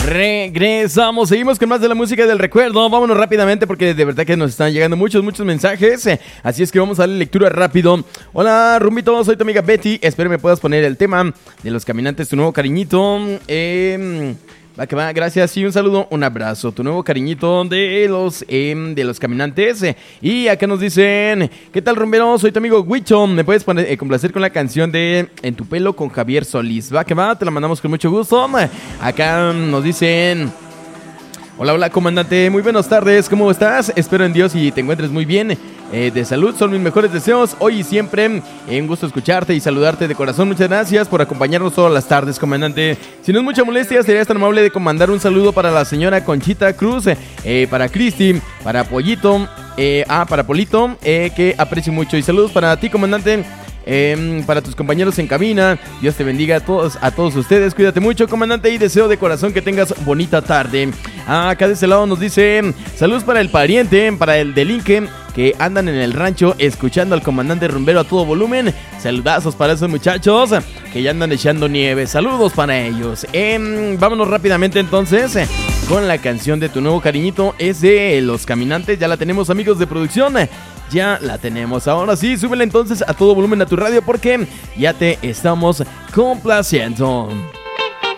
Regresamos, seguimos con más de la música del recuerdo. Vámonos rápidamente porque de verdad que nos están llegando muchos mensajes. Así es que vamos a darle lectura rápido. Hola, Rumbito, soy tu amiga Betty. Espero me puedas poner el tema de Los Caminantes, Tu Nuevo Cariñito. Va que va, gracias y un saludo, un abrazo, tu nuevo cariñito de los Caminantes. Y acá nos dicen, ¿qué tal, rumbero? Soy tu amigo Huicho, me puedes complacer con la canción de En tu pelo con Javier Solís. Va que va, te la mandamos con mucho gusto. Acá nos dicen, hola, comandante, muy buenas tardes, ¿cómo estás? Espero en Dios y te encuentres muy bien. De salud, son mis mejores deseos hoy y siempre. Un gusto escucharte y saludarte de corazón. Muchas gracias por acompañarnos todas las tardes, comandante. Si no es mucha molestia, serías tan amable de mandar un saludo para la señora Conchita Cruz, para Cristi, para Pollito, para Polito, que aprecio mucho. Y saludos para ti, comandante. Para tus compañeros en cabina, Dios te bendiga a todos ustedes, cuídate mucho, comandante, y deseo de corazón que tengas bonita tarde. Acá de este lado nos dice, saludos para el pariente, para el delinque, que andan en el rancho escuchando al comandante rumbero a todo volumen. Saludazos para esos muchachos que ya andan echando nieve, saludos para ellos. Vámonos rápidamente entonces con la canción de Tu Nuevo Cariñito, es de Los Caminantes, ya la tenemos, amigos de producción. Ya la tenemos, ahora sí, súbela entonces a todo volumen a tu radio porque ya te estamos complaciendo.